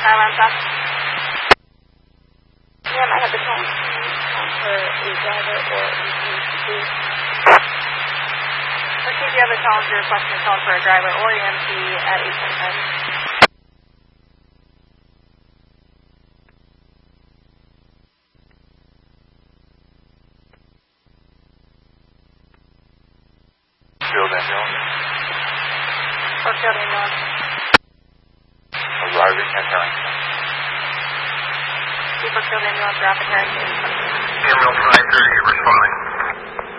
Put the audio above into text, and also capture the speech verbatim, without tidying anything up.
Alarm stop. Yeah, I have the call for a driver or E M T. Let's see if you have a call if you're requesting a call for a driver or E M T at eight twenty-five. Field ambulance. Or field ambulance. Arriving at Harrington. Super field ambulance, rapid Harrington. Ambulance nine thirty, responding.